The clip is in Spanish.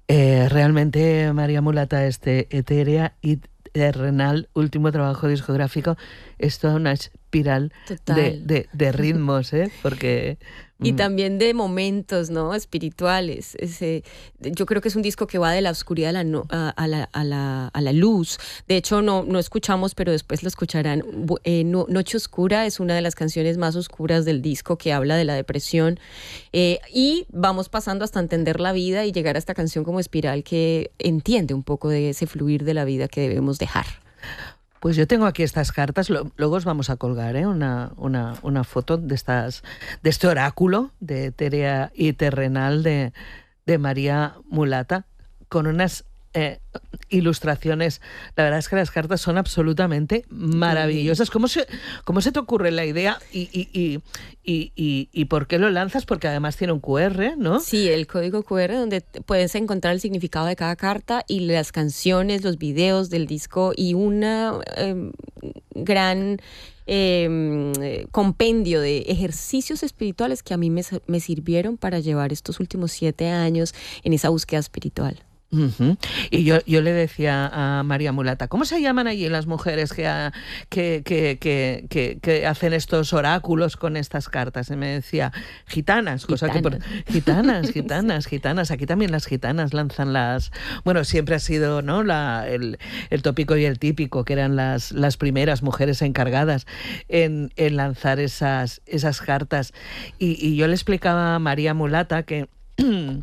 Realmente María Mulata, etérea y terrenal último trabajo discográfico, es toda una espiral Total. de ritmos, ¿eh? Porque... Y mm, también de momentos, ¿no? Espirituales. Yo creo que es un disco que va de la oscuridad a la, a la luz. De hecho, no escuchamos, pero después lo escucharán. Noche Oscura es una de las canciones más oscuras del disco, que habla de la depresión. Y vamos pasando hasta entender la vida y llegar a esta canción como espiral, que entiende un poco de ese fluir de la vida que debemos dejar. Pues yo tengo aquí estas cartas, luego os vamos a colgar, ¿eh? Una foto de de este oráculo de etérea y terrenal de María Mulata, con unas ilustraciones. La verdad es que las cartas son absolutamente Divino. maravillosas. Cómo se te ocurre la idea y por qué lo lanzas? Porque además tiene un QR, ¿no? Sí, el código QR, donde puedes encontrar el significado de cada carta y las canciones, los videos del disco, y una gran compendio de ejercicios espirituales que a mí me sirvieron para llevar estos últimos 7 años en esa búsqueda espiritual. Ujú. Y yo le decía a María Mulata, ¿cómo se llaman allí las mujeres que hacen estos oráculos con estas cartas? Y me decía, gitanas, cosa que por... Gitanas. Gitanas, Sí. gitanas, gitanas. Aquí también las gitanas lanzan las... Bueno, siempre ha sido, ¿no? El tópico y el típico, que eran las primeras mujeres encargadas en lanzar esas cartas. Y yo le explicaba a María Mulata que